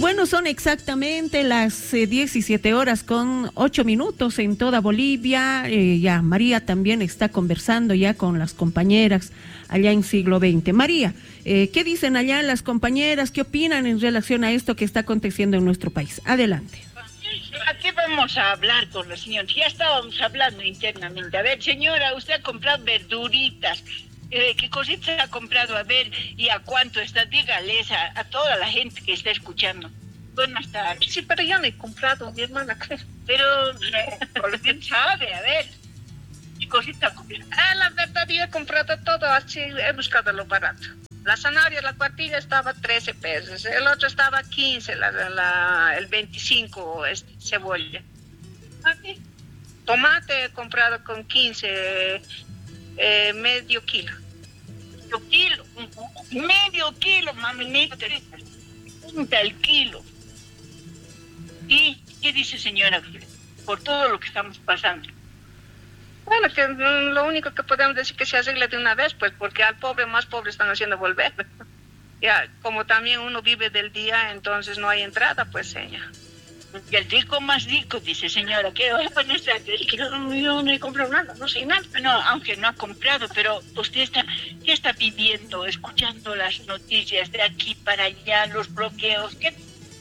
bueno, son exactamente las 17:08 en toda Bolivia. Ya María también está conversando ya con las compañeras allá en Siglo XX. María, ¿qué dicen allá las compañeras? ¿Qué opinan en relación a esto que está aconteciendo en nuestro país? Adelante. Aquí vamos a hablar con la señora. Ya estábamos hablando internamente. A ver, señora, usted ha comprado verduritas. ¿Qué cositas ha comprado? A ver, ¿y a cuánto está? Dígales a toda la gente que está escuchando. Buenas tardes. Sí, pero yo no he comprado, mi hermana, creo. Pero, ¿quién sabe? A ver, ¿qué cosita ha comprado? La verdad, yo he comprado todo así, he buscado lo barato. La zanahoria, la cuartilla estaba 13 pesos, el otro estaba 15, el 25, cebolla. Aquí. Tomate he comprado con 15, medio kilo. Medio kilo, maminita. Punta el kilo. ¿Y qué dice señora por todo lo que estamos pasando? Bueno, que lo único que podemos decir que se arregle de una vez, pues porque al pobre más pobre están haciendo volver. Ya, como también uno vive del día, entonces no hay entrada, pues señora. Y el rico más rico, dice señora, que bueno, yo no he comprado nada, no sé nada. No, aunque no ha comprado, pero usted ¿qué está viviendo, escuchando las noticias de aquí para allá, los bloqueos? ¿Qué?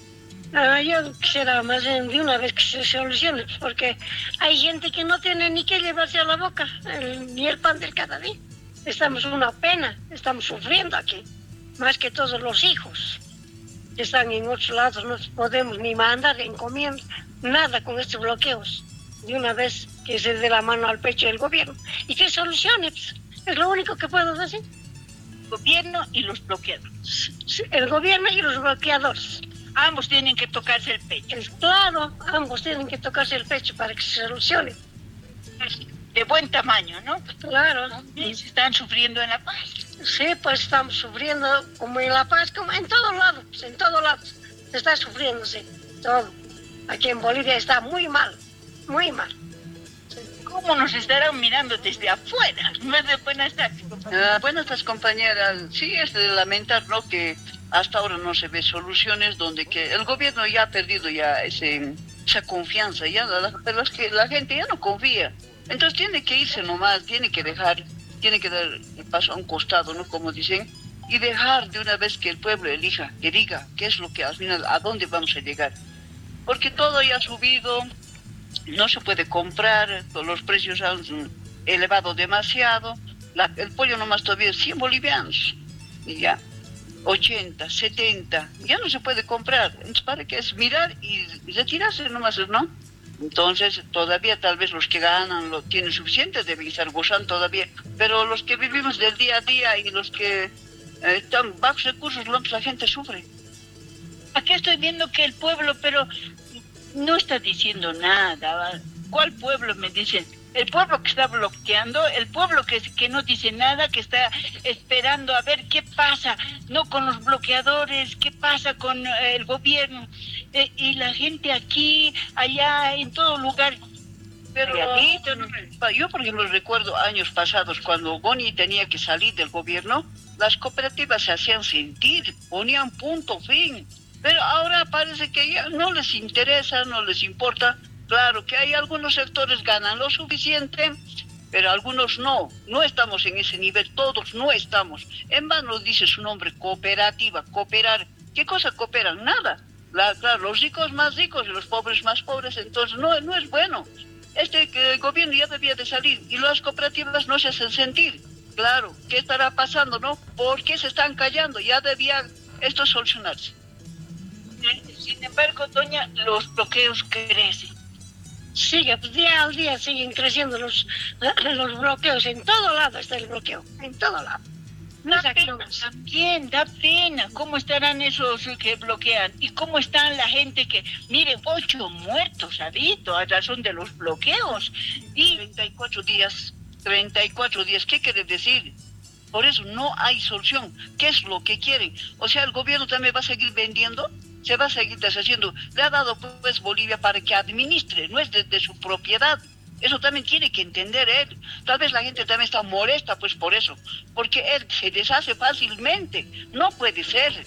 Yo quisiera más bien de una vez que se solucione, porque hay gente que no tiene ni que llevarse a la boca ni el pan del cada día. Estamos una pena, estamos sufriendo aquí, más que todos los hijos que están en otros lados. No podemos ni mandar encomienda, nada con estos bloqueos. De una vez que se dé la mano al pecho del gobierno y que solucione, pues, es lo único que puedo decir. El gobierno y los bloqueadores. El gobierno y los bloqueadores. Ambos tienen que tocarse el pecho. Claro, ambos tienen que tocarse el pecho para que se solucione. De buen tamaño, ¿no? Claro. ¿Y se están sufriendo en La Paz? Sí, pues estamos sufriendo como en La Paz, como en todos lados, en todos lados. Se está sufriéndose todo. Aquí en Bolivia está muy mal, muy mal. ¿Cómo nos estarán mirando desde afuera? Buenas tardes, compañeras. Buenas tardes, compañeras. Sí, es de lamentar, ¿no?, que hasta ahora no se ve soluciones, donde que el gobierno ya ha perdido ya esa confianza, ya que la gente ya no confía. Entonces tiene que irse nomás, tiene que dar el paso a un costado, ¿no?, como dicen, y dejar de una vez que el pueblo elija, que diga qué es lo que al final, a dónde vamos a llegar. Porque todo ya ha subido, no se puede comprar, los precios han elevado demasiado, el pollo nomás todavía es 100 bolivianos, y ya 80, 70, ya no se puede comprar. Entonces, ¿para qué es mirar y retirarse nomás, no? Entonces, todavía tal vez los que ganan lo tienen suficiente, deben estar gozando todavía, pero los que vivimos del día a día y los que están bajos recursos, la gente sufre. Aquí estoy viendo que el pueblo, pero no está diciendo nada. ¿Cuál pueblo me dicen? El pueblo que está bloqueando, el pueblo que no dice nada, que está esperando a ver qué pasa, no con los bloqueadores, qué pasa con el gobierno, y la gente aquí, allá, en todo lugar. Pero yo, por ejemplo, recuerdo años pasados, cuando Boni tenía que salir del gobierno, las cooperativas se hacían sentir, ponían punto, fin. Pero ahora parece que ya no les interesa, no les importa. Claro que hay algunos sectores ganan lo suficiente, pero algunos no estamos en ese nivel, todos no estamos. En vano dice su nombre, cooperativa, cooperar. ¿Qué cosa cooperan? Nada. Claro, los ricos más ricos y los pobres más pobres, entonces no es bueno. El gobierno ya debía de salir y las cooperativas no se hacen sentir. Claro, ¿qué estará pasando, no? ¿Por qué se están callando? Ya debía esto solucionarse. Sin embargo, doña, los bloqueos crecen. Sigue, pues día al día siguen creciendo los bloqueos. En todo lado está el bloqueo, en todo lado. Da pena, también da pena. ¿Cómo estarán esos que bloquean? ¿Y cómo están la gente que, mire, 8 muertos ha habido a razón de los bloqueos? Y 34 días, ¿qué quiere decir? Por eso no hay solución. ¿Qué es lo que quieren? O sea, el gobierno también va a seguir vendiendo, se va a seguir deshaciendo. Le ha dado pues Bolivia para que administre, no es de su propiedad. Eso también tiene que entender él. Tal vez la gente también está molesta pues por eso, porque él se deshace fácilmente. No puede ser.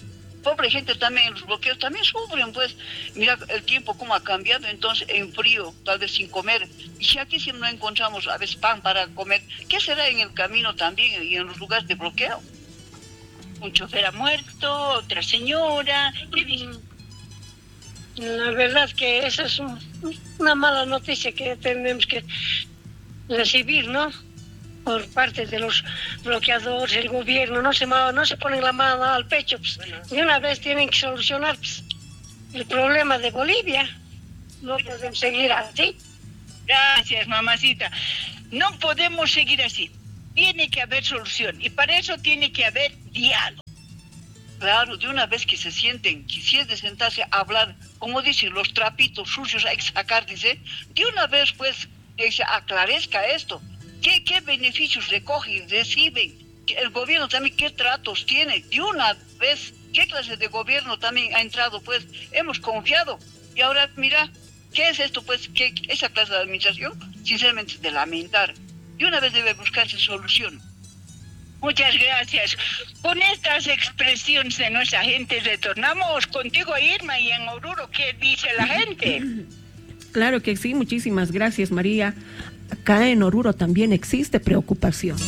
pobre gente también, los bloqueos también sufren, pues. Mira el tiempo cómo ha cambiado, entonces en frío, tal vez sin comer. Y si aquí si no encontramos a veces pan para comer, ¿qué será en el camino también y en los lugares de bloqueo? Un chofer ha muerto, otra señora. ¿Qué dice? La verdad que esa es una mala noticia que tenemos que recibir, ¿no? Por parte de los bloqueadores, el gobierno, no se ponen la mano al pecho, pues. De una vez tienen que solucionar, pues, el problema de Bolivia. No podemos seguir así. Gracias, mamacita. No podemos seguir así. Tiene que haber solución y para eso tiene que haber diálogo. Claro, de una vez que se sienten, que si es de sentarse a hablar, como dicen, los trapitos sucios hay que sacar, dice, de una vez pues que se aclarezca esto. ¿Qué beneficios recogen, reciben? El gobierno también, ¿qué tratos tiene? De una vez, ¿qué clase de gobierno también ha entrado? Pues hemos confiado. Y ahora, mira, ¿qué es esto? Pues que esa clase de administración, sinceramente, es de lamentar. De una vez debe buscarse solución. Muchas gracias. Con estas expresiones de nuestra gente retornamos contigo, Irma, y en Oruro, ¿qué dice la gente? Claro que sí, muchísimas gracias, María. Acá en Oruro también existe preocupación.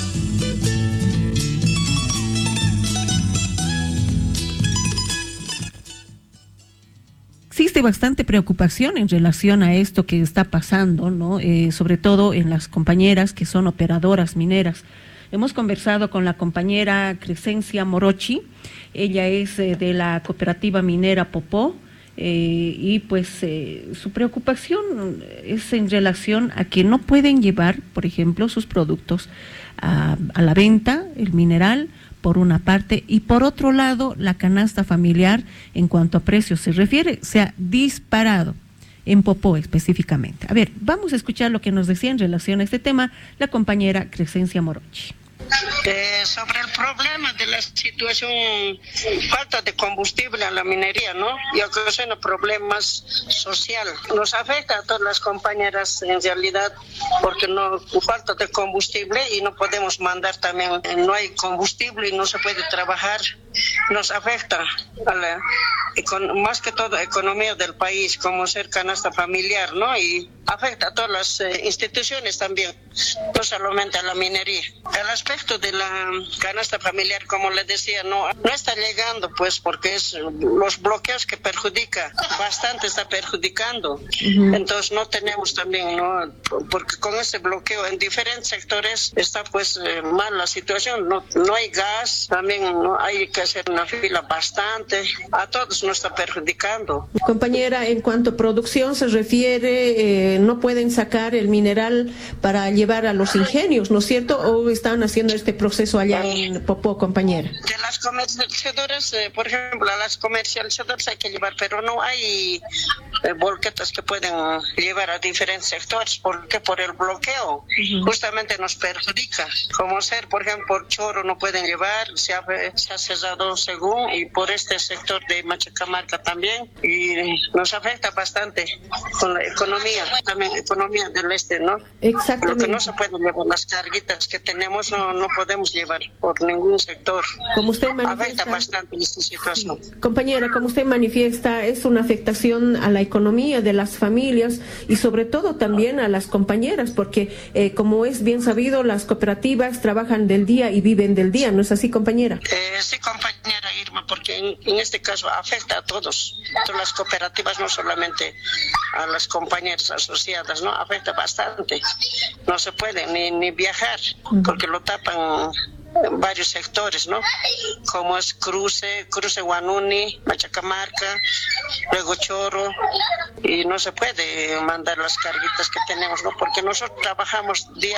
Existe bastante preocupación en relación a esto que está pasando, ¿no? Sobre todo en las compañeras que son operadoras mineras. Hemos conversado con la compañera Crescencia Morochi, ella es de la cooperativa minera Popó, y pues su preocupación es en relación a que no pueden llevar, por ejemplo, sus productos a la venta, el mineral, por una parte, y por otro lado, la canasta familiar, en cuanto a precios se refiere, se ha disparado en Popó específicamente. A ver, vamos a escuchar lo que nos decía en relación a este tema la compañera Crescencia Morochi. Sobre el problema de la situación, falta de combustible a la minería, ¿no? Y ocasiona problemas sociales. Nos afecta a todas las compañeras en realidad, porque no falta de combustible y no podemos mandar también, no hay combustible y no se puede trabajar. Nos afecta a la, más que todo, economía del país, como ser canasta familiar, ¿no? Y afecta a todas las instituciones también, no solamente a la minería. El aspecto de la canasta familiar, como le decía, no está llegando, pues, porque es los bloqueos que perjudica, bastante está perjudicando. Entonces no tenemos también, ¿no? Porque con ese bloqueo en diferentes sectores está pues mal la situación, no hay gas, también no hay que hacer una fila bastante, a todos nos está perjudicando. Compañera, en cuanto a producción se refiere, no pueden sacar el mineral para llevar a los ingenios, ¿no es cierto? ¿O están haciendo este proceso allá en Popó, compañera? De las comercializadoras, por ejemplo, a las comercializadoras hay que llevar, pero no hay volquetas que pueden llevar a diferentes sectores, porque por el bloqueo justamente nos perjudica. Como ser, por ejemplo, por Choro no pueden llevar, se ha cerrado según, y por este sector de Machacamarca también, y nos afecta bastante con la economía, también economía del este, ¿no? Exactamente. Lo que no se puede llevar, las carguitas que tenemos no podemos llevar por ningún sector. Como usted manifiesta, afecta bastante esta situación. Sí. Compañera, como usted manifiesta, es una afectación a la economía de las familias y sobre todo también a las compañeras, porque como es bien sabido, las cooperativas trabajan del día y viven del día, ¿no es así, compañera? Sí, compañera Irma, porque en este caso afecta a todas las cooperativas, no solamente a las compañeras asociadas, ¿no? Afecta bastante. No se puede ni viajar, porque lo tapan en varios sectores, ¿no? Como es Cruce Guanuni, Machacamarca, luego Choro, y no se puede mandar las carguitas que tenemos, ¿no? Porque nosotros trabajamos día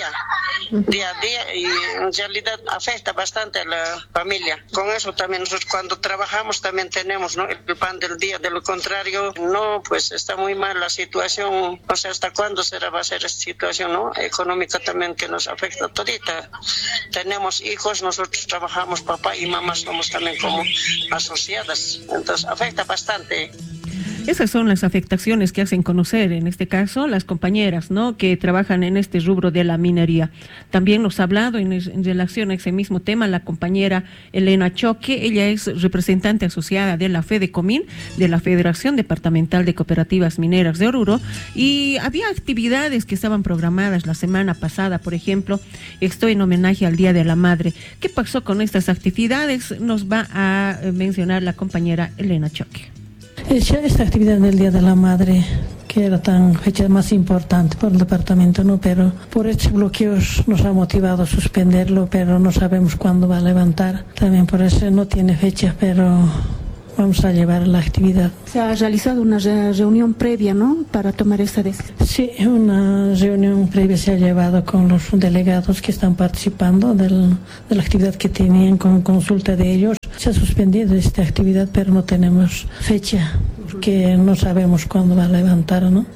a día, y en realidad afecta bastante a la familia. Con eso también nosotros cuando trabajamos también tenemos, ¿no? El pan del día. De lo contrario, no, pues está muy mal la situación. No sé hasta cuándo va a ser esta situación, ¿no? Económica también, que nos afecta todita. Tenemos hijos, nosotros trabajamos, papá y mamá somos también como asociadas, entonces afecta bastante. Esas son las afectaciones que hacen conocer, en este caso, las compañeras, ¿no?, que trabajan en este rubro de la minería. También nos ha hablado en relación a ese mismo tema la compañera Elena Choque. Ella es representante asociada de la FEDECOMIN, de la Federación Departamental de Cooperativas Mineras de Oruro, y había actividades que estaban programadas la semana pasada, por ejemplo, esto en homenaje al Día de la Madre. ¿Qué pasó con estas actividades? Nos va a mencionar la compañera Elena Choque. Esta actividad del Día de la Madre, que era tan fecha más importante por el departamento, ¿no? Pero por estos bloqueos nos ha motivado a suspenderlo, pero no sabemos cuándo va a levantar. También por eso no tiene fecha, pero vamos a llevar la actividad. Se ha realizado una reunión previa, ¿no?, para tomar esta decisión. Sí, una reunión previa se ha llevado con los delegados que están participando de la actividad que tenían con consulta de ellos. Se ha suspendido esta actividad, pero no tenemos fecha, porque no sabemos cuándo va a levantar, ¿no?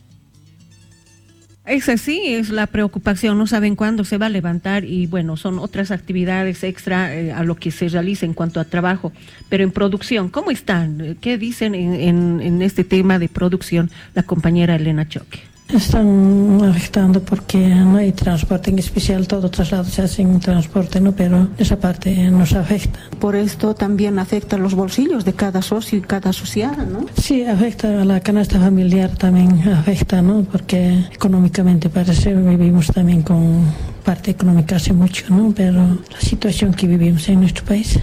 Esa sí es la preocupación, no saben cuándo se va a levantar y bueno, son otras actividades extra a lo que se realiza en cuanto a trabajo, pero en producción, ¿cómo están? ¿Qué dicen en este tema de producción la compañera Elena Choque? Están afectando porque no hay transporte, en especial todo traslado se hace en transporte, ¿no? Pero esa parte nos afecta. Por esto también afecta los bolsillos de cada socio y cada asociada, ¿no? Sí, afecta a la canasta familiar, también afecta, ¿no? Porque económicamente parece vivimos también con parte económica hace mucho, ¿no? Pero la situación que vivimos en nuestro país.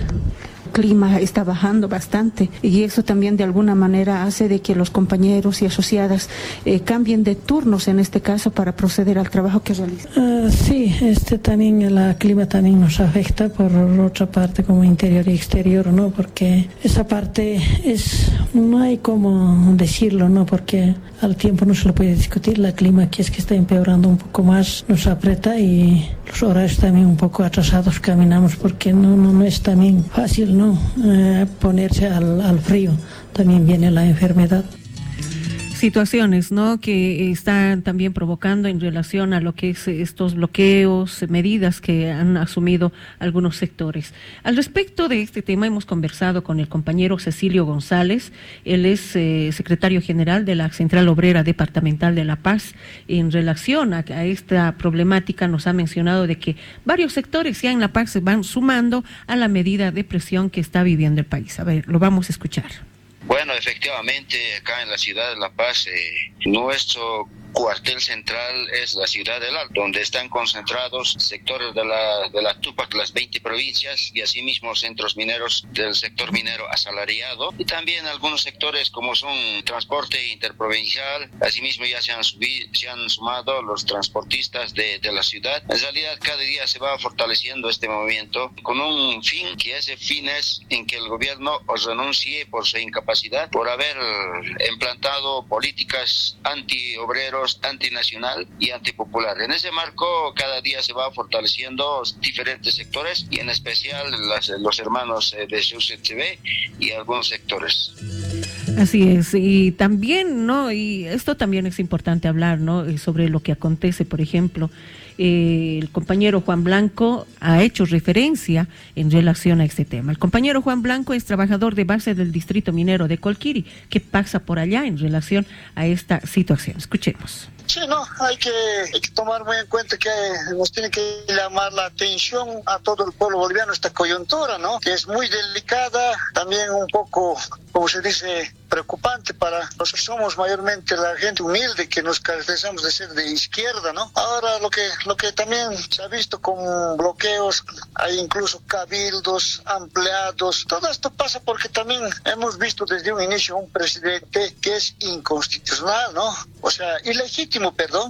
Clima está bajando bastante y eso también de alguna manera hace de que los compañeros y asociadas cambien de turnos en este caso para proceder al trabajo que realizan. Sí, también el clima también nos afecta por otra parte como interior y exterior, ¿no? Porque esa parte no hay cómo decirlo, ¿no? Porque al tiempo no se lo puede discutir, el clima aquí es que está empeorando un poco más, nos aprieta y los horarios también un poco atrasados caminamos porque no es también fácil, ¿no? Ponerse al frío, también viene la enfermedad. Situaciones, ¿no?, que están también provocando en relación a lo que es estos bloqueos, medidas que han asumido algunos sectores. Al respecto de este tema hemos conversado con el compañero Cecilio González, él es secretario general de la Central Obrera Departamental de La Paz. En relación a esta problemática nos ha mencionado de que varios sectores ya en La Paz se van sumando a la medida de presión que está viviendo el país. A ver, lo vamos a escuchar. Bueno, efectivamente, acá en la ciudad de La Paz, nuestro cuartel central es la ciudad del Alto, donde están concentrados sectores de la Tupac, las 20 provincias, y asimismo centros mineros del sector minero asalariado, y también algunos sectores como son transporte interprovincial. Asimismo ya se han sumado los transportistas de la ciudad. En realidad cada día se va fortaleciendo este movimiento con un fin, que ese fin es en que el gobierno os renuncie por su incapacidad, por haber implantado políticas anti-obreros, antinacional y antipopular. En ese marco cada día se va fortaleciendo diferentes sectores y en especial los hermanos de CUCTV y algunos sectores. Así es, y también, ¿no?, y esto también es importante hablar, ¿no?, sobre lo que acontece, por ejemplo, el compañero Juan Blanco ha hecho referencia en relación a este tema. El compañero Juan Blanco es trabajador de base del distrito minero de Colquiri. ¿Qué pasa por allá en relación a esta situación? Escuchemos. Sí, no, hay que tomar muy en cuenta que nos tiene que llamar la atención a todo el pueblo boliviano esta coyuntura, ¿no? Que es muy delicada, también un poco, como se dice, preocupante para nosotros. Somos mayormente la gente humilde que nos caracterizamos de ser de izquierda, ¿no? Ahora lo que también se ha visto con bloqueos, hay incluso cabildos, ampliados. Todo esto pasa porque también hemos visto desde un inicio un presidente que es inconstitucional, ¿no? O sea, ilegítimo,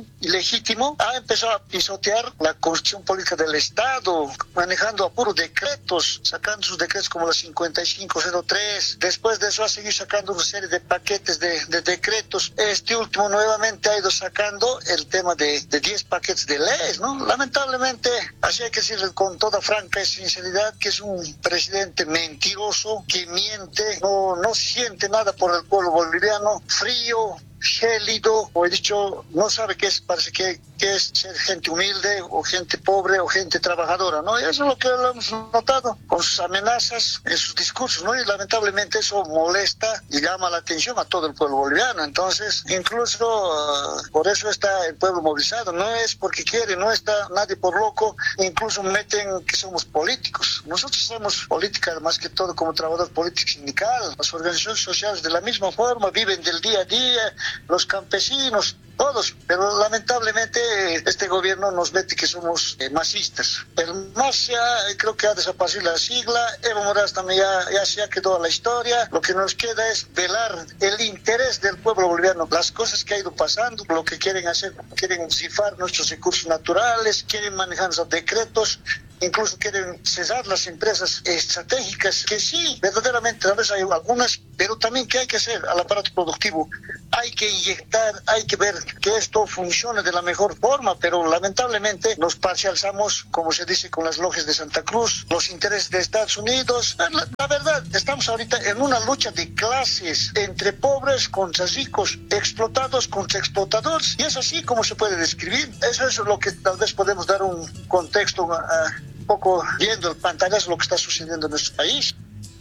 ha empezado a pisotear la constitución política del Estado, manejando a puros decretos, sacando sus decretos como la 5503. Después de eso ha seguido sacando una serie de paquetes de decretos. Este último nuevamente ha ido sacando el tema de 10 paquetes de leyes, ¿no? Lamentablemente, así hay que decirle con toda franca sinceridad que es un presidente mentiroso, que miente, no siente nada por el pueblo boliviano, frío, gélido, como he dicho, no sabe qué es, parece que que es ser gente humilde o gente pobre o gente trabajadora, ¿no? Y eso es lo que lo hemos notado con sus amenazas en sus discursos, ¿no? Y lamentablemente eso molesta y llama la atención a todo el pueblo boliviano. Entonces, incluso por eso está el pueblo movilizado. No es porque quiere, no está nadie por loco. Incluso meten que somos políticos. Nosotros hacemos política más que todo como trabajador político sindical. Las organizaciones sociales de la misma forma viven del día a día, los campesinos, todos, pero lamentablemente este gobierno nos mete que somos masistas. El MAS ya creo que ha desaparecido la sigla, Evo Morales también ya se ha quedado a la historia. Lo que nos queda es velar el interés del pueblo boliviano, las cosas que ha ido pasando, lo que quieren hacer, quieren cifrar nuestros recursos naturales, quieren manejar los decretos, incluso quieren cesar las empresas estratégicas, que sí, verdaderamente tal vez hay algunas, pero también ¿qué hay que hacer al aparato productivo? Hay que inyectar, hay que ver que esto funcione de la mejor forma, pero lamentablemente nos parcializamos, como se dice, con las logias de Santa Cruz, los intereses de Estados Unidos. La verdad, estamos ahorita en una lucha de clases entre pobres contra ricos, explotados contra explotadores, y es así como se puede describir. Eso es lo que tal vez podemos dar un contexto un poco viendo el pantallazo lo que está sucediendo en nuestro país.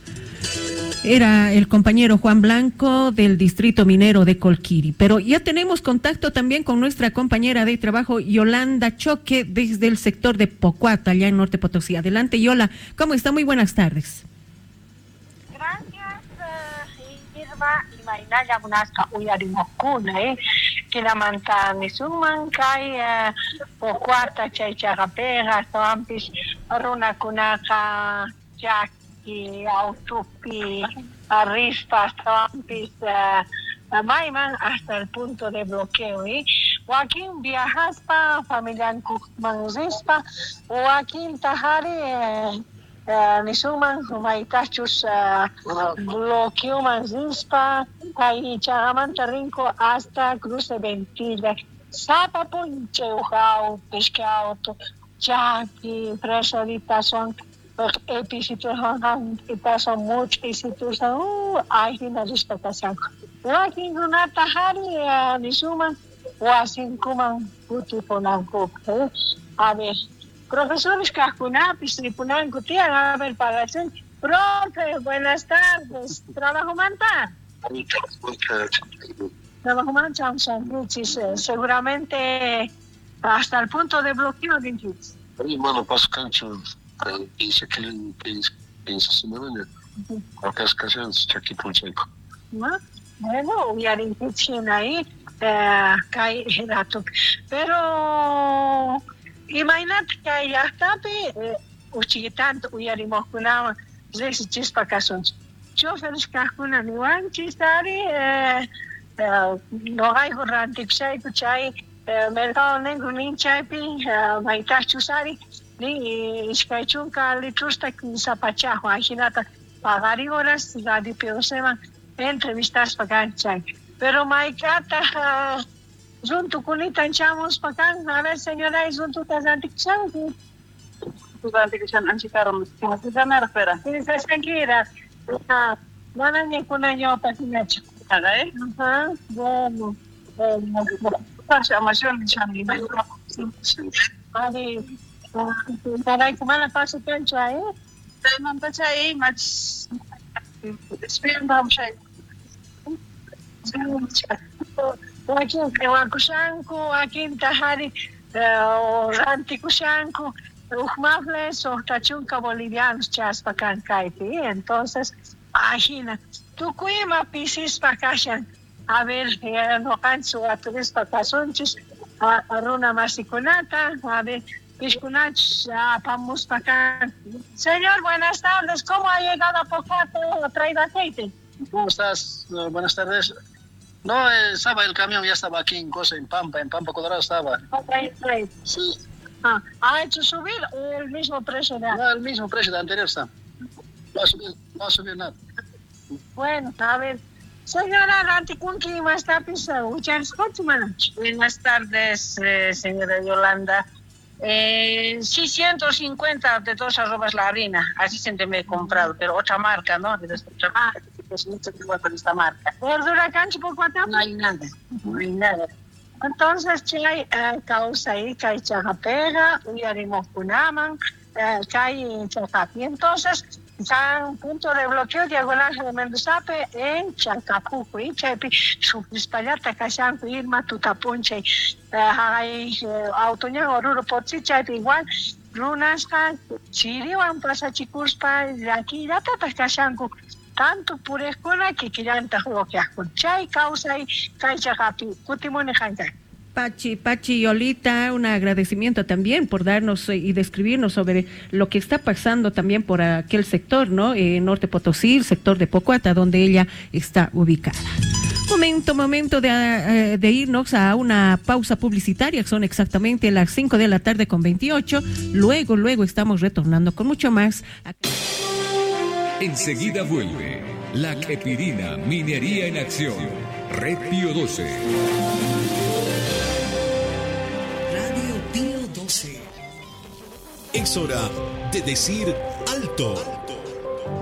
Era el compañero Juan Blanco del distrito minero de Colquiri, pero ya tenemos contacto también con nuestra compañera de trabajo Yolanda Choque desde el sector de Pocuata, allá en Norte Potosí. Adelante, Yola, ¿cómo está? Muy buenas tardes. Gracias, Irma y Mainaya Munasca Uyarimokuna, que la mantani suman kai Pocuata Chaychagapega, Tampis, Runa Kunaka, Jackie, Autopi, Arispas, Tampis, Maiman hasta el punto de bloqueo. Joaquín Viajaspa, familia Manzispa, Joaquín Tahari, Nisuman, Humaitachus, bloqueo Manzispa, y Chagamanta Rinco hasta Cruce Ventilla, Sapa Poncheujao, Pescauto, Jackie, Presorita son epicituran, son muchos epicituran, hay una respetación. Joaquín Runata Hari, Nisuman, Huasin Kuman, Putiponanco, a ver. Profesores Cajunapis, Tripunanco, tía, a ver, para hacer. Profe, buenas tardes. ¿Trabajo manta? Trabajo manta, seguramente hasta el punto de bloqueo de Inquis. Mano, paso cancho, dice que piensa semana, porque es canciones, aquí puncheco. Bueno, hubiera intención ahí, cae el ato. Pero imagínate que ya está, uchitanto hubiéramos kunama, zes chispa casons. Yo feliz kahuna niwan chistari, no hay jorrante chay kuchay, mercado nengu nin chaypi, maitach chusari, ni iskaichunka litrusta kinsapacha, imagínate, pagar horas, gadi peosema, entrevistas pagan chay. Pero maikata, junto con Itanchamos pagan, a ver señora, junto con Antichan. Antichan Anchicaron, ¿qué se me espera? Sí, se tranquila. Mana ni con año patinacho. ¿Eh? Ajá, bueno. Amación Chani. Adi, para que mana paso cancho ahí. No pasa ahí, más. Espera, vamos a Joaquín Tehuacusanco, Joaquín Tahari, Anticusanco, Ujmafles o Tachunca bolivianos chaspacan caipi. Entonces, imagina, tu cuima pisis pacachan, a ver, no canso a tres pacasunchis, a runa masicunata, a ver, piscunach, a pamus pacan. Señor, buenas tardes, ¿cómo ha llegado a Pocuata o traído aceite? ¿Cómo estás? Buenas tardes. No, estaba el camión, ya estaba aquí en Pampa Colorado estaba. Sí. ¿Ha hecho subir o el mismo precio de antes? No, el mismo precio de anterior está. No ha subido nada. Bueno, a ver. Señora Ranticunqui, más tapisa, buenas tardes, señora Yolanda. Sí, 150 de 2 arrobas la harina, así siempre me he comprado, pero otra marca, ¿no? De otra marca, es mucho igual con esta marca. ¿Verdura cancho por cuatro? No hay nada, no hay nada. Entonces, chay causa ahí, chay chajapega, uyarimos kunaman, chay chacapi. Entonces, un punto de bloqueo diagonal de Mendozape en Chacapuco y Chepi, su dispallata Cashanco, Irma, Tutapunche, Autoñan, Oruro, Potzicha, igual, Runasca, Chiriwan, Pasa Chicuspa, aquí, la Tata Cashanco, tanto por escuela que quieran tajo que Chay, causa y Chay Chacapi, Cutimone Hankai. Pachi, Yolita, un agradecimiento también por darnos y describirnos sobre lo que está pasando también por aquel sector, ¿no? Norte Potosí, el sector de Pocuata, donde ella está ubicada. Momento de irnos a una pausa publicitaria, son exactamente las 5 de la tarde con 28. Luego estamos retornando con mucho más. Enseguida vuelve la Epirina Minería en Acción. Red Pío 12. Es hora de decir alto.